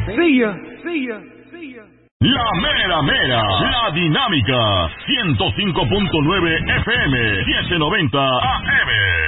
La mera mera, la dinámica, 105.9 FM, 790 AM.